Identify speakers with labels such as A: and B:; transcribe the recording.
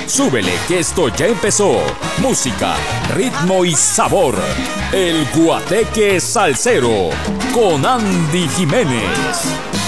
A: Súbele que esto ya empezó. Música, ritmo y sabor. El Guateque Salsero con Andy Jiménez.